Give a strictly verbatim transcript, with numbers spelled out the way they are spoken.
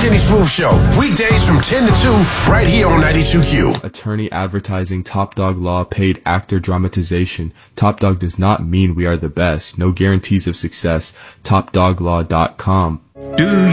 Kenny Smooth Show, weekdays from ten to two, right here on ninety-two Q. Attorney advertising Top Dog Law paid actor dramatization. Top Dog does not mean we are the best. No guarantees of success. top dog law dot com. Do